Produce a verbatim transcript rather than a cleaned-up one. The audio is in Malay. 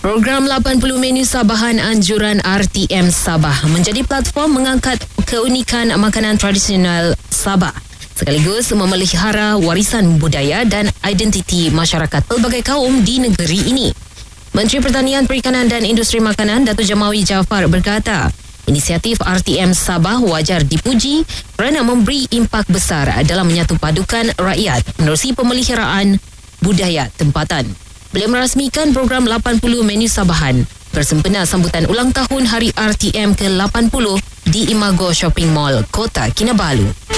Program lapan puluh menu Sabahan Anjuran R T M Sabah menjadi platform mengangkat keunikan makanan tradisional Sabah sekaligus memelihara warisan budaya dan identiti masyarakat pelbagai kaum di negeri ini. Menteri Pertanian, Perikanan dan Industri Makanan Datuk Jamawi Jaafar berkata, inisiatif R T M Sabah wajar dipuji kerana memberi impak besar dalam menyatu padukan rakyat menerusi pemeliharaan budaya tempatan. Beliau merasmikan program lapan puluh menu Sabahan bersempena sambutan ulang tahun Hari R T M ke lapan puluh di Imago Shopping Mall, Kota Kinabalu.